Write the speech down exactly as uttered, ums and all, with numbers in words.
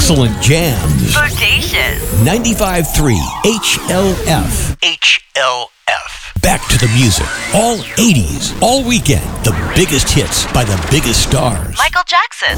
excellent jams. Bodacious. ninety-five point three H L F. H L F. Back to the music. All eighties, all weekend. The biggest hits by the biggest stars. Michael Jackson.